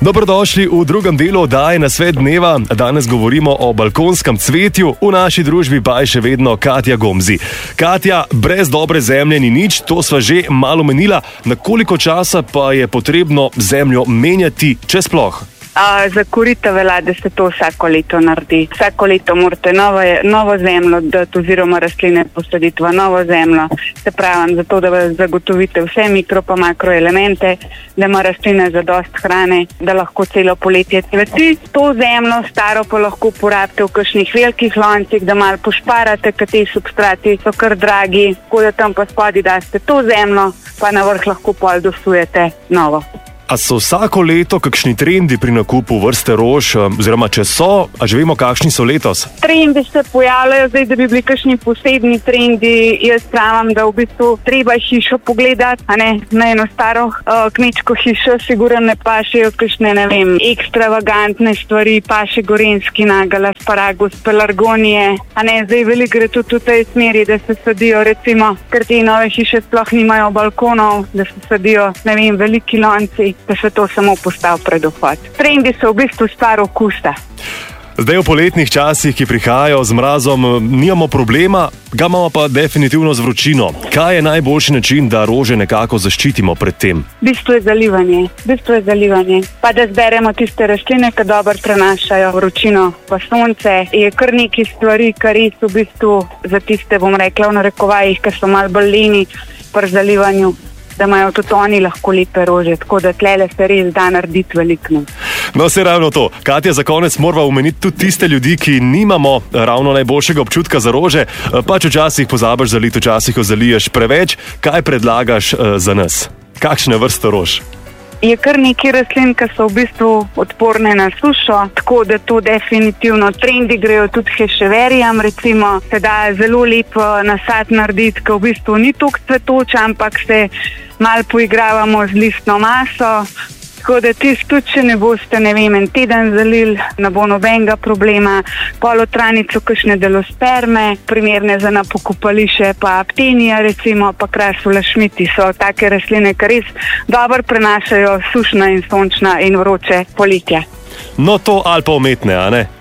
Dobrodošli v drugem delu oddaje Na svet dneva. Danes govorimo o balkonskem cvetju, v naši družbi pa je še vedno Katja Gomzi. Katja, brez dobre zemlje ni nič, to sva že malo menila. Na koliko časa pa je potrebno zemljo menjati, če sploh? Za korita velja, da se to vsako leto naredi. Vsako leto morate novo zemljo dati oziroma rastline posaditi v novo zemljo. Se pravi, zato da zagotovite vse mikro pa makroelemente, da ima rastline zadost hrane, da lahko celo poletje cveti. To zemljo staro pa lahko uporabite v kakšnih velikih loncih, da malo pošparate, ker te substrati so kar dragi, tako da tam pa spodaj daste to zemljo, pa na vrh lahko pol dosujete novo. A so vsako leto kakšni trendi pri nakupu vrste rož, oziroma če so, a že vemo, kakšni so letos? Trendi se pojavljajo, zdaj, da bi bili kakšni posebni trendi. Jaz pravim, da v bistvu treba hišo pogledati, a ne na eno staro kmečko hišo, sigurno ne pašejo kakšne, ne vem, ekstravagantne stvari, paše gorenski nagelj, asparagus, pelargonije, a ne, zdaj veliko gre tudi v tej smeri, da se sadijo, recimo, ker te nove hiše sploh nimajo balkonov, da se sadijo, ne vem, veliki lonci, da se to samo postavi pred vhod. Trendi so v bistvu stvar okusa. Zdaj v poletnih časih, ki prihajajo z mrazom, nimamo problema, ga imamo pa definitivno z vročino. Kaj je najboljši način, da rože nekako zaščitimo pred tem? V bistvu je zalivanje. Pa da zberemo tiste rastline, ki dobro prenašajo vročino pa sonce. Je kar nekaj stvari, kar res v bistvu za tiste, bom rekla, v narekovajih, ki so malo bolj leni pri zalivanju, da imajo tudi oni lahko lepe rože, tako da tlele se res da narediti veliko. No, se ravno to. Katja, za konec morava omeniti tudi tiste ljudi, ki nimamo ravno najboljšega občutka za rože, pač včasih pozabiš zaliti, včasih jo zaliješ preveč. Kaj predlagaš za nas? Kakšne vrste rož? Je kar nekaj rastlin, ki so v bistvu odporne na sušo, tako da to definitivno trendi grejo tudi heševerijam, recimo, se da zelo lep nasad narediti, ki v bistvu ni toliko cvetoč, ampak se malo poigravamo z listno maso, tako da tisti tudi, če ne boste, ne vem, en teden zalili, ne bo nobenega problema. Polotranico, kakšne delosperme, primerne za napokopališče, pa aptenija, recimo, pa krasulašmiti so take rastline, ki res dobro prenašajo sušna in sončna in vroče poletje. No, to ali pa umetne, a ne?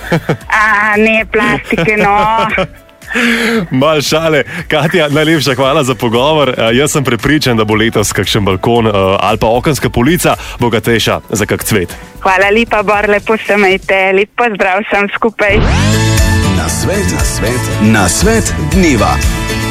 Ne, plastike, no. Mal šale. Katja, najlepša hvala za pogovor. Jaz sem prepričan, da bo letos kakšen balkon ali pa okenska polica bogatejša za kak cvet. Hvala lepa, Bor, lepo se majte. Lep pozdrav sem skupaj. Na svet dneva.